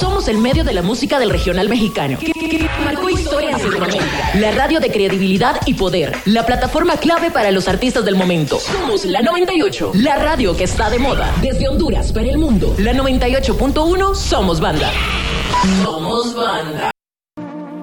Somos el medio de la música del regional mexicano, que marcó historia en Centroamérica. La radio de credibilidad y poder. La plataforma clave para los artistas del momento. Somos la 98, la radio que está de moda. Desde Honduras para el mundo. La 98.1, somos banda. Somos banda.